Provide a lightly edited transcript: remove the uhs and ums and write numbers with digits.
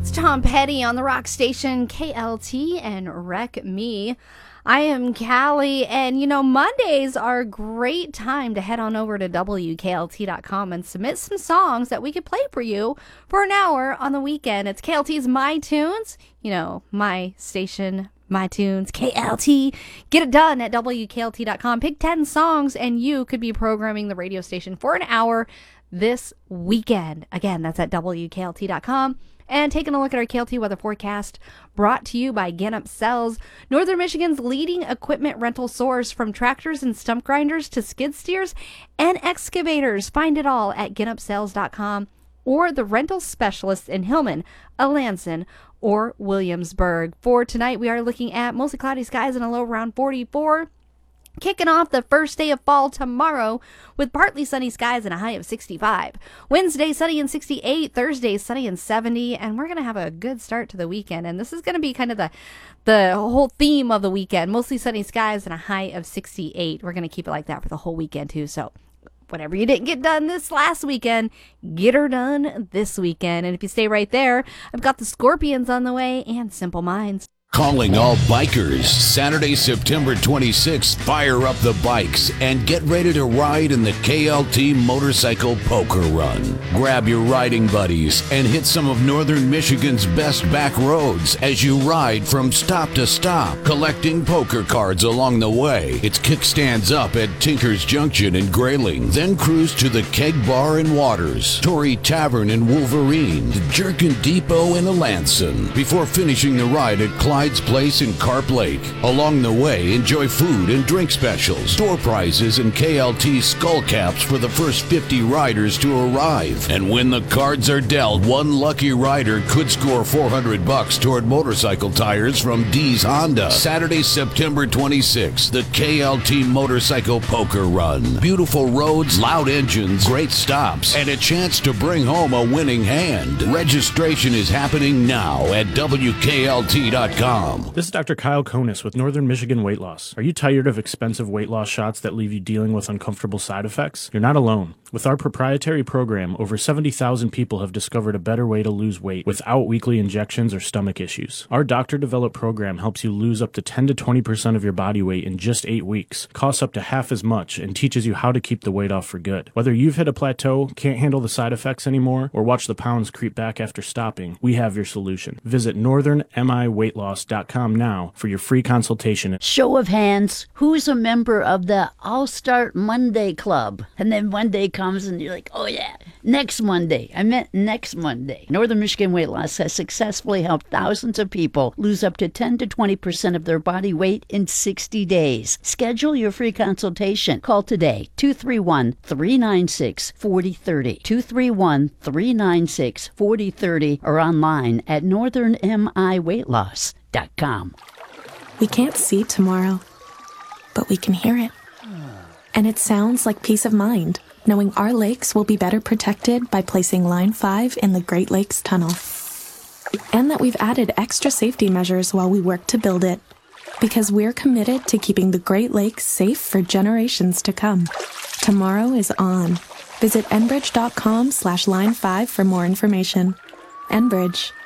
Tom Petty on the rock station KLT and Wreck Me. I am Callie, and Mondays are a great time to head on over to WKLT.com and submit some songs that we could play for you for an hour on the weekend. It's KLT's My Tunes, my station, My Tunes, KLT. Get it done at WKLT.com. Pick 10 songs, and you could be programming the radio station for an hour this weekend. Again, that's at WKLT.com. And taking a look at our KLT weather forecast, brought to you by Genup Sells, Northern Michigan's leading equipment rental source, from tractors and stump grinders to skid steers and excavators. Find it all at GenupSells.com, or the rental specialists in Hillman, Alanson, or Williamsburg. For tonight, we are looking at mostly cloudy skies and a low around 44. Kicking off the first day of fall tomorrow with partly sunny skies and a high of 65. Wednesday, sunny and 68. Thursday, sunny and 70. And we're going to have a good start to the weekend. And this is going to be kind of the whole theme of the weekend. Mostly sunny skies and a high of 68. We're going to keep it like that for the whole weekend, too. So whatever you didn't get done this last weekend, get her done this weekend. And if you stay right there, I've got the Scorpions on the way and Simple Minds. Calling all bikers, Saturday, September 26th, fire up the bikes and get ready to ride in the KLT Motorcycle Poker Run. Grab your riding buddies and hit some of Northern Michigan's best back roads as you ride from stop to stop, collecting poker cards along the way. It's kickstands up at Tinker's Junction in Grayling, then cruise to the Keg Bar in Waters, Torrey Tavern in Wolverine, the Jerkin Depot in Alanson, before finishing the ride at Clyde's Place in Carp Lake. Along the way, enjoy food and drink specials, store prizes, and KLT skull caps for the first 50 riders to arrive. And when the cards are dealt, one lucky rider could score $400 toward motorcycle tires from D's Honda. Saturday, September 26th, the KLT Motorcycle Poker Run. Beautiful roads, loud engines, great stops, and a chance to bring home a winning hand. Registration is happening now at WKLT.com. This is Dr. Kyle Konis with Northern Michigan Weight Loss. Are you tired of expensive weight loss shots that leave you dealing with uncomfortable side effects? You're not alone. With our proprietary program, over 70,000 people have discovered a better way to lose weight without weekly injections or stomach issues. Our doctor-developed program helps you lose up to 10 to 20% of your body weight in just 8 weeks, costs up to half as much, and teaches you how to keep the weight off for good. Whether you've hit a plateau, can't handle the side effects anymore, or watch the pounds creep back after stopping, we have your solution. Visit northernmiweightloss.com now for your free consultation. Show of hands, who's a member of the I'll Start Monday Club? And then Monday comes and you're like, oh yeah, next Monday. I meant next Monday. Northern Michigan Weight Loss has successfully helped thousands of people lose up to 10 to 20% of their body weight in 60 days. Schedule your free consultation. Call today, 231-396-4030. 231-396-4030, or online at northernmiweightloss.com. We can't see tomorrow, but we can hear it. And it sounds like peace of mind, knowing our lakes will be better protected by placing Line 5 in the Great Lakes Tunnel. And that we've added extra safety measures while we work to build it, because we're committed to keeping the Great Lakes safe for generations to come. Tomorrow is on. Visit enbridge.com/line5 for more information. Enbridge.